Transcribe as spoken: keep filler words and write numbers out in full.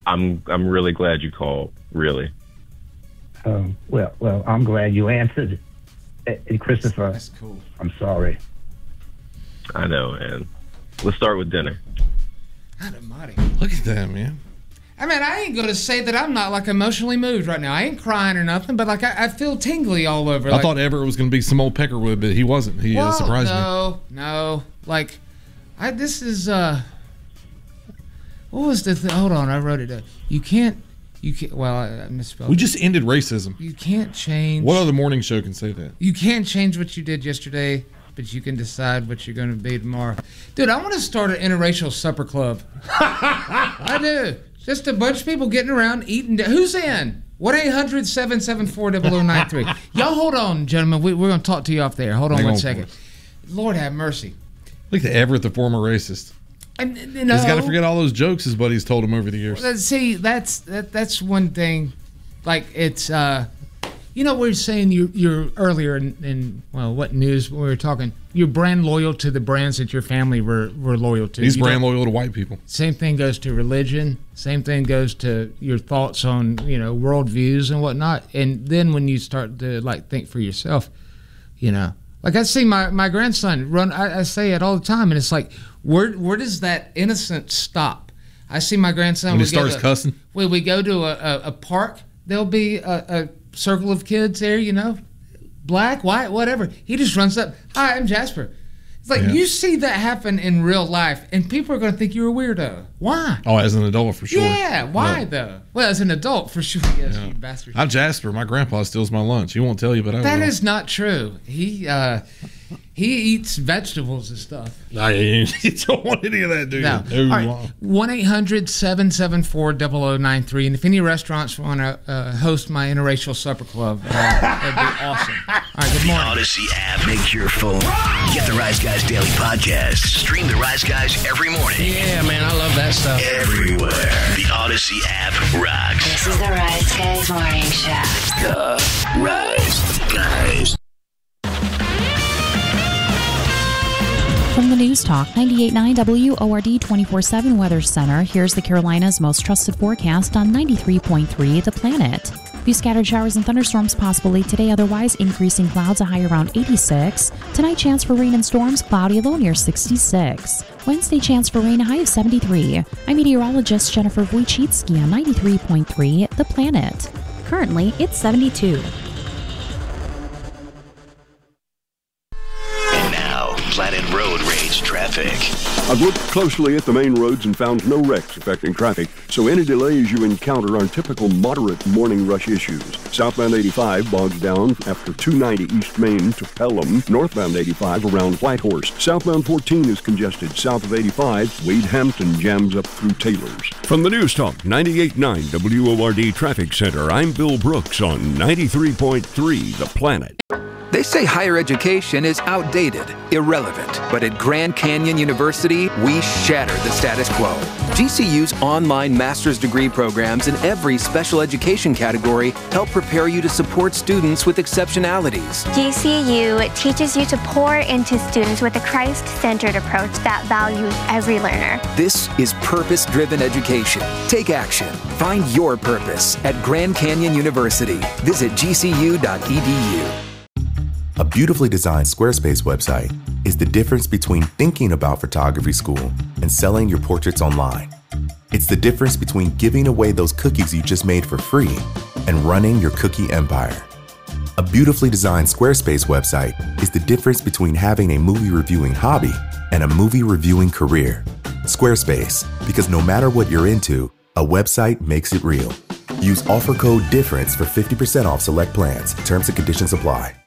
I'm I'm really glad you called. Really. Um, well, well, I'm glad you answered. And Christopher, That's cool. I'm sorry. I know, man. Let's start with dinner. God almighty. Look at that, man. I mean, I ain't gonna say that I'm not like emotionally moved right now. I ain't crying or nothing, but like I, I feel tingly all over. I like, thought Everett was going to be some old Peckerwood, but he wasn't. He well, uh, surprised no, me. No, no. Like, I this is uh, what was the th- hold on? I wrote it down. You can't. You can't. Well, I, I misspelled. We it. just ended racism. You can't change. What other morning show can say that? You can't change what you did yesterday, but you can decide what you're going to be tomorrow. Dude, I want to start an interracial supper club. I do. Just a bunch of people getting around eating. Who's in? one eight hundred seven seven four zero zero nine three. Y'all hold on, gentlemen. We, we're going to talk to you off there. Hold on Hang one on second. Lord have mercy. Look at Everett, the former racist. And, you know, He's got to forget all those jokes his buddies told him over the years. See, that's that, that's one thing. Like, it's, uh, you know, we were saying you, you're earlier in, in, well, what news we were talking, you're brand loyal to the brands that your family were, were loyal to. He's You brand don't- loyal to white people. Same thing goes to religion. Same thing goes to your thoughts on, you know, worldviews and whatnot. And then when you start to, like, think for yourself, you know, like I see my, my grandson run, I, I say it all the time, and it's like, where where does that innocence stop? I see my grandson. When he we go starts to- cussing? When we go to a, a, a park, there'll be a, a circle of kids there, you know, black, white, whatever. He just runs up, hi, I'm Jasper. It's like, Yeah. you see that happen in real life, and people are going to think you're a weirdo. Why? Oh, as an adult, for sure. Yeah, why No. though? Well, as an adult, for sure. Yes, Yeah. you bastard. I'm Jasper. My grandpa steals my lunch. He won't tell you, but I That will. is not true. He uh, he eats vegetables and stuff. Nah, you don't want any of that, do you? No. No. All right. one eight hundred seven seven four zero zero nine three. And if any restaurants want to uh, host my interracial supper club, uh, that'd be awesome. All right, good The morning. Odyssey app makes your phone. Get the Rise Guys Daily Podcast. Stream the Rise Guys every morning. Yeah, man, I love that stuff. Everywhere. The Odyssey app rocks. This is the Rise Guys Morning Show. The Rise Guys. From the News Talk ninety-eight point nine W O R D twenty-four seven Weather Center, here's the Carolinas' most trusted forecast on ninety-three point three The Planet. Few scattered showers and thunderstorms possible late today, otherwise increasing clouds, a high around eighty-six. Tonight, chance for rain and storms, cloudy, low near sixty-six. Wednesday, chance for rain, a high of seventy-three. I'm meteorologist Jennifer Wojcicki on ninety-three point three The Planet. Currently, it's seventy-two. And now, Planet Road Rage traffic. I've looked closely at the main roads and found no wrecks affecting traffic, so any delays you encounter are typical moderate morning rush issues. Southbound eighty-five bogs down after two ninety East Main to Pelham. Northbound eighty-five around Whitehorse. Southbound fourteen is congested south of eighty-five. Wade Hampton jams up through Taylor's. From the News Talk ninety-eight point nine W O R D Traffic Center, I'm Bill Brooks on ninety-three point three The Planet. They say higher education is outdated, irrelevant, but at Grand Canyon University, we shatter the status quo. G C U's online master's degree programs in every special education category help prepare you to support students with exceptionalities. G C U teaches you to pour into students with a Christ-centered approach that values every learner. This is purpose-driven education. Take action. Find your purpose at Grand Canyon University. Visit G C U dot E D U. A beautifully designed Squarespace website is the difference between thinking about photography school and selling your portraits online. It's the difference between giving away those cookies you just made for free and running your cookie empire. A beautifully designed Squarespace website is the difference between having a movie reviewing hobby and a movie reviewing career. Squarespace, because no matter what you're into, a website makes it real. Use offer code DIFFERENCE for fifty percent off select plans. Terms and conditions apply.